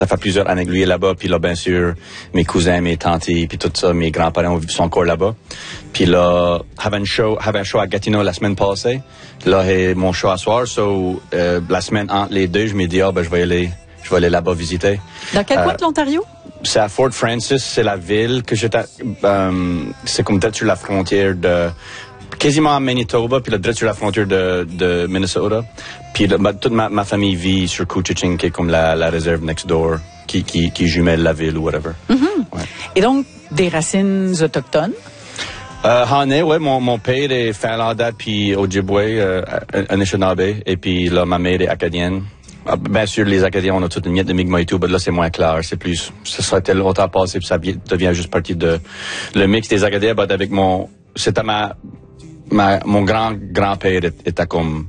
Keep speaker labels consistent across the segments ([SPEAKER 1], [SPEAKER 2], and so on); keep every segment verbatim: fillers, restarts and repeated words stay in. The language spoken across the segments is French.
[SPEAKER 1] Ça fait plusieurs années que lui est là-bas, puis là, bien sûr, mes cousins, mes tantes, puis tout ça, mes grands-parents sont encore là-bas. Puis là, j'avais un show, j'avais un show à Gatineau la semaine passée. Là, j'ai mon show à soir, so, euh, la semaine entre les deux, je me dis, ah, ben, je vais aller, je vais aller là-bas visiter.
[SPEAKER 2] Dans quel
[SPEAKER 1] euh,
[SPEAKER 2] coin de l'Ontario?
[SPEAKER 1] C'est à Fort Francis, c'est la ville que j'étais, euh, c'est comme peut-être sur la frontière de, quasiment à Manitoba, puis là, direct sur la frontière de, de Minnesota. Puis là, bah, toute ma, ma famille vit sur Couchiching, qui est comme la, la réserve next door, qui, qui, qui jumelle la ville ou whatever.
[SPEAKER 2] Mm-hmm.
[SPEAKER 1] Ouais.
[SPEAKER 2] Et donc, des racines autochtones?
[SPEAKER 1] Euh, en est, ouais. Mon, mon père est finlandais, puis Ojibwe, euh, Anishinaabe, et puis là, ma mère est acadienne. Ah, bien sûr, les Acadiens, on a toute une miette de Mi'kmaq et tout, mais là, c'est moins clair. C'est plus, ça serait tel longtemps passé, puis ça devient juste partie de, le mix des Acadiens, mais avec mon, c'était ma, ma, mon grand-grand-père était comme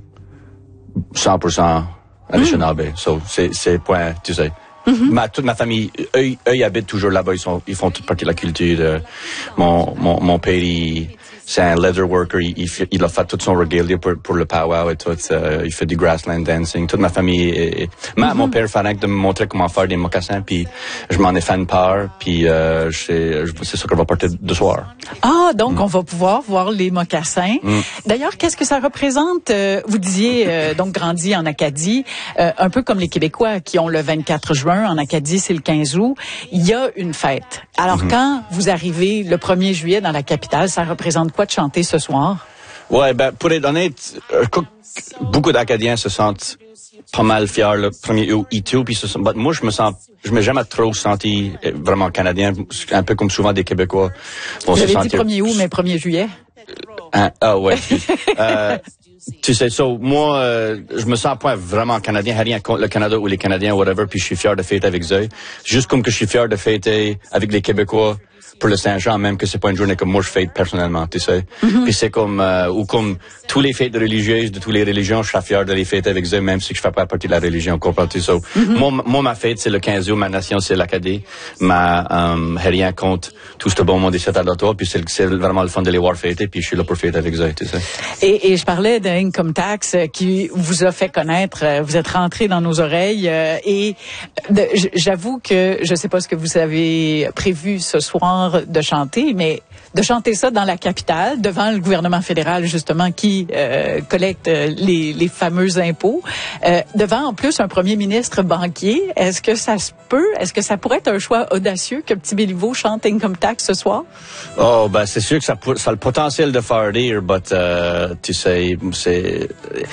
[SPEAKER 1] cent pour cent Anishinaabe. Mm. So, c'est, c'est point, tu sais. Mm-hmm. Ma, toute ma famille, eux, eux, ils habitent toujours là-bas, ils sont, ils font toute partie de la culture. De, mon, mon, mon père, il, c'est un leather worker, il, il, fait, il a fait tout son regalia pour, pour le powwow et tout, euh, il fait du grassland dancing, toute ma famille est, est... Ma, mm-hmm. Mon père fait de me montrer comment faire des mocassins, puis je m'en ai fait une part, puis euh, c'est, c'est ça qu'on va porter de soir.
[SPEAKER 2] Ah, donc mm. on va pouvoir voir les mocassins. Mm. D'ailleurs, qu'est-ce que ça représente? Euh, vous disiez, euh, donc, grandi en Acadie, euh, un peu comme les Québécois qui ont le vingt-quatre juin, en Acadie, c'est le quinze août, il y a une fête. Alors, mm-hmm. quand vous arrivez le premier juillet dans la capitale, ça représente quoi de chanter ce soir?
[SPEAKER 1] Ouais, ben, pour être honnête, euh, beaucoup d'Acadiens se sentent pas mal fiers le premier août et tout, puis se, ben, moi, je me sens, je m'ai jamais trop senti vraiment canadien, un peu comme souvent des Québécois.
[SPEAKER 2] Vous avez dit premier août, mais premier juillet?
[SPEAKER 1] Ah, ah ouais. euh, tu sais, so, moi, euh, je me sens pas vraiment canadien, rien contre le Canada ou les Canadiens, whatever, puis je suis fier de fêter avec eux. Juste comme que je suis fier de fêter avec les Québécois pour le Saint-Jean, même que c'est pas une journée comme moi je fête personnellement, tu sais. Mm-hmm. Puis c'est comme, euh, ou comme tous les fêtes religieuses de toutes les religions, je suis fier de les fêter avec eux, même si je fais pas partie de la religion, comprends-tu? So, mm-hmm. moi, moi, ma fête, c'est le quinze août, ma nation, c'est l'Acadie. Ma, euh, rien contre tout ce bon monde ici à l'auto, puis c'est, c'est vraiment le fun de les voir fêter, puis je suis là pour fêter avec eux, tu sais.
[SPEAKER 2] Et, et je parlais d'Income Tax qui vous a fait connaître, vous êtes rentré dans nos oreilles, euh, et de, j'avoue que je sais pas ce que vous avez prévu ce soir de chanter, mais de chanter ça dans la capitale, devant le gouvernement fédéral, justement, qui euh, collecte les, les fameux impôts, euh, devant en plus un premier ministre banquier. Est-ce que ça se peut? Est-ce que ça pourrait être un choix audacieux que Petit Béliveau chante Income Tax ce soir? Oh,
[SPEAKER 1] ben c'est sûr que ça, ça a le potentiel de faire rire, mais uh, tu sais, c'est...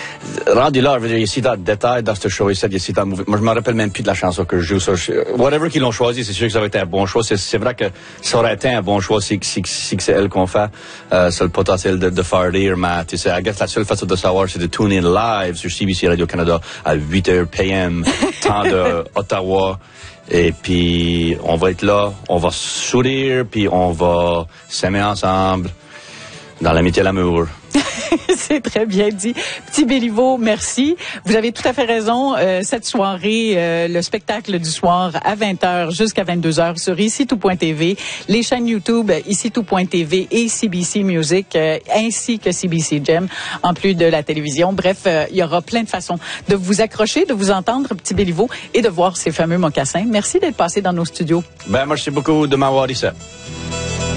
[SPEAKER 1] Rendu là, je veux dire, ici dans le détail, dans ce show ici, ici dans le mouvement. Moi, je me rappelle même plus de la chanson que je joue. Ça, je, whatever qu'ils l'ont choisi, c'est sûr que ça aurait été un bon choix. C'est, c'est vrai que ça aurait été un bon choix si, si, si que c'est elle qu'on fait. Euh, c'est le potentiel de, de faire rire, mais tu sais, I guess la seule façon de savoir, c'est de tune in live sur C B C Radio-Canada à huit heures P M, temps de Ottawa. Et puis, on va être là, on va sourire, puis on va s'aimer ensemble dans l'amitié et l'amour.
[SPEAKER 2] C'est très bien dit. Petit Béliveau, merci. Vous avez tout à fait raison. Euh, cette soirée, euh, le spectacle du soir à vingt heures jusqu'à vingt-deux heures sur ici tout point T V, les chaînes YouTube ici tout point T V et C B C Music, euh, ainsi que C B C Gem, en plus de la télévision. Bref, euh, il y aura plein de façons de vous accrocher, de vous entendre, Petit Béliveau, et de voir ces fameux mocassins. Merci d'être passé dans nos studios.
[SPEAKER 1] Ben, merci beaucoup de m'avoir dit ça.